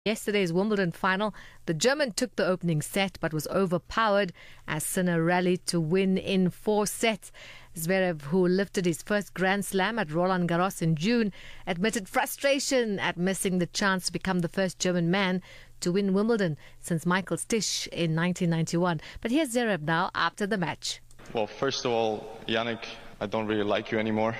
Yesterday's Wimbledon final, the German took the opening set but was overpowered as Sinner rallied to win in 4 sets. Zverev, who lifted his first Grand Slam at Roland Garros in June, admitted frustration at missing the chance to become the first German man to win Wimbledon since Michael Stich in 1991. But here's Zverev now after the match. Well, first of all, Jannik, I don't really like you anymore.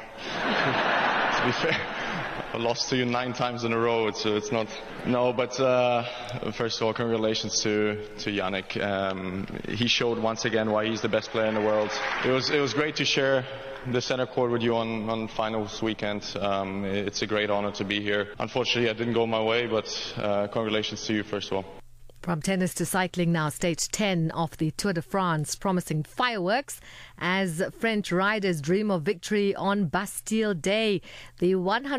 To be fair. I lost to you 9 times in a row, it's not... No, but first of all, congratulations to Jannik. He showed once again why he's the best player in the world. It was great to share the center court with you on finals weekend. It's a great honor to be here. Unfortunately, I didn't go my way, but congratulations to you first of all. From tennis to cycling now, stage 10 of the Tour de France promising fireworks as French riders dream of victory on Bastille Day. The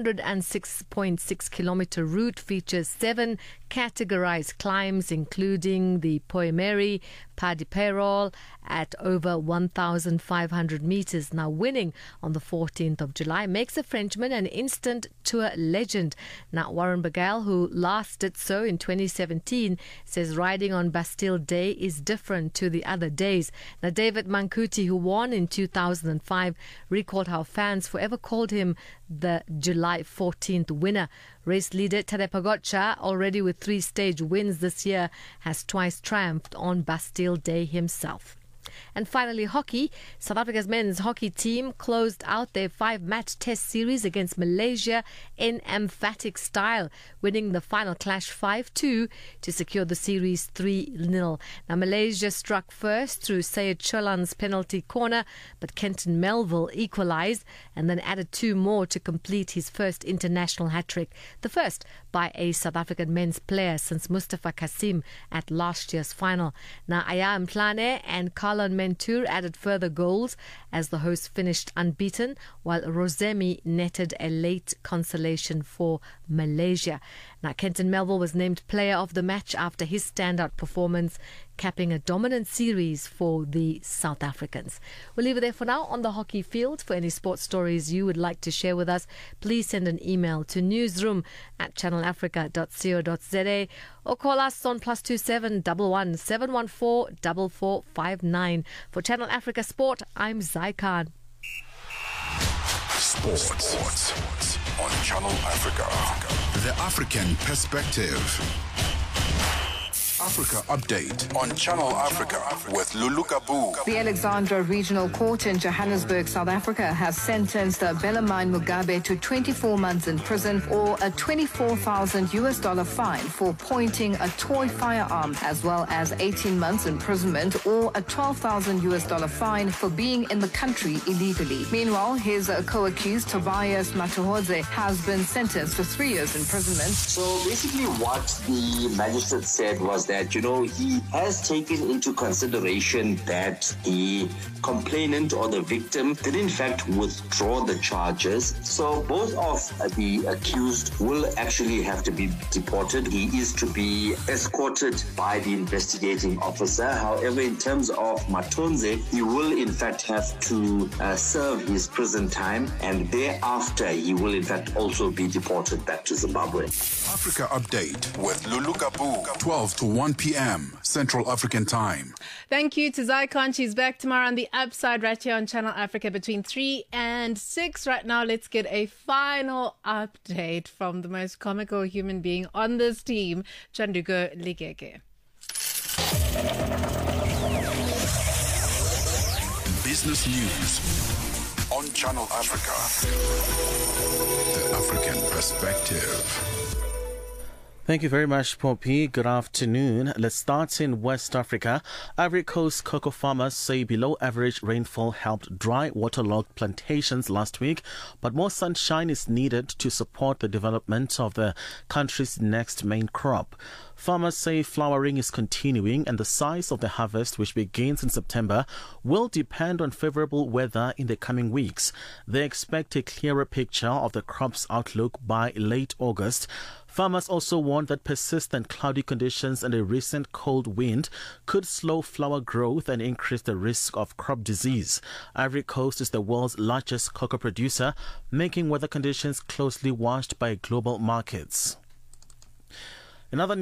106.6 kilometer route features 7 categorized climbs, including the Poemery, Pas de Pérol at over 1,500 meters. Now, winning on the 14th of July makes a Frenchman an instant Tour legend. Now, Warren Barguil, who last did so in 2017, says riding on Bastille Day is different to the other days. Now, David Mancuti, who won in 2005, recalled how fans forever called him the July 14th winner. Race leader Tadej Pogačar, already with 3 stage wins this year, has twice triumphed on Bastille Day himself. And finally, hockey. South Africa's men's hockey team closed out their 5-match test series against Malaysia in emphatic style, winning the final clash 5-2 to secure the series 3-0. Now, Malaysia struck first through Syed Cholan's penalty corner, but Kenton Melville equalised and then added 2 more to complete his first international hat-trick, the first by a South African men's player since Mustafa Kasim at last year's final. Now, Aya Mhlane and Carlon Mentour added further goals as the hosts finished unbeaten, while Rosemi netted a late consolation for Malaysia. Now, Kenton Melville was named player of the match after his standout performance, capping a dominant series for the South Africans. We'll leave it there for now on the hockey field. For any sports stories you would like to share with us, please send an email to newsroom@channelafrica.co.za or call us on +27 11 714 4459. For Channel Africa Sport, I'm Zai Khan. Sports on Channel Africa. The African Perspective. Africa Update on Channel Africa with Lulu Kabu. The Alexandra Regional Court in Johannesburg, South Africa, has sentenced Bellarmine Mugabe to 24 months in prison or a $24,000 fine for pointing a toy firearm, as well as 18 months imprisonment or a $12,000 fine for being in the country illegally. Meanwhile, his co-accused Tobias Matuhodze has been sentenced to 3 years imprisonment. So basically what the magistrate said was that, he has taken into consideration that the complainant or the victim did in fact withdraw the charges. So both of the accused will actually have to be deported. He is to be escorted by the investigating officer. However, in terms of Matonze, he will in fact have to serve his prison time, and thereafter he will in fact also be deported back to Zimbabwe. Africa Update with Lulu Kabu, 12 to 1 p.m. Central African Time. Thank you to Zai Khan. She's back tomorrow on the Upside right here on Channel Africa between 3 and 6. Right now, let's get a final update from the most comical human being on this team, Chanduko Ligege. Business News on Channel Africa. The African Perspective. Thank you very much, Poppy. Good afternoon. Let's start in West Africa. Ivory Coast cocoa farmers say below average rainfall helped dry waterlogged plantations last week, but more sunshine is needed to support the development of the country's next main crop. Farmers say flowering is continuing and the size of the harvest, which begins in September, will depend on favorable weather in the coming weeks. They expect a clearer picture of the crop's outlook by late August. Farmers also warned that persistent cloudy conditions and a recent cold wind could slow flower growth and increase the risk of crop disease. Ivory Coast is the world's largest cocoa producer, making weather conditions closely watched by global markets. In other